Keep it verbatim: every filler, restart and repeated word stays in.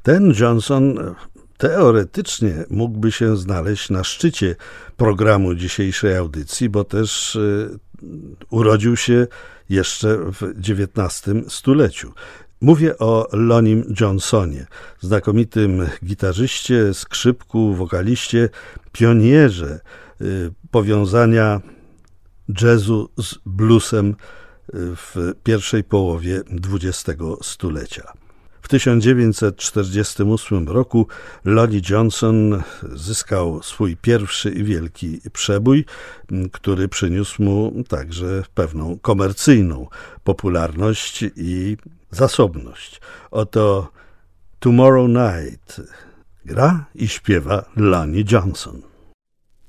Ten Johnson teoretycznie mógłby się znaleźć na szczycie programu dzisiejszej audycji, bo też urodził się jeszcze w dziewiętnastym stuleciu. Mówię o Lonim Johnsonie, znakomitym gitarzyście, skrzypku, wokaliście, pionierze powiązania jazzu z bluesem w pierwszej połowie dwudziestego stulecia. W tysiąc dziewięćset czterdziestym ósmym roku Lonnie Johnson zyskał swój pierwszy i wielki przebój, który przyniósł mu także pewną komercyjną popularność i zasobność. Oto Tomorrow Night gra i śpiewa Lonnie Johnson.